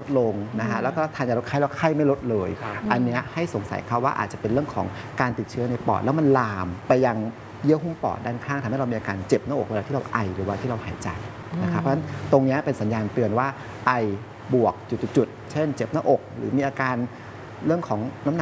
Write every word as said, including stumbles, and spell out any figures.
ลงนะฮะแล้วก็ทานยาลดไข้แล้วไข้ไม่ลดเลยอันนี้ให้สงสัยเขาว่าอาจจะเป็นเรื่องของการติดเชื้อในปอดแล้วมันลามไปยังเยื่อหุ้มปอดด้านข้างทำให้เรามีอาการเจ็บหน้าอกเวลาที่เราไอหรือว่าที่เราหายใจนะครับเพราะฉะนั้นตรงนี้เป็นสัญญาณเตือนว่าไอบวกจุดๆเช่นเจ็บหน้าอกหรือมีอาการเรื่องของน้ำหนัก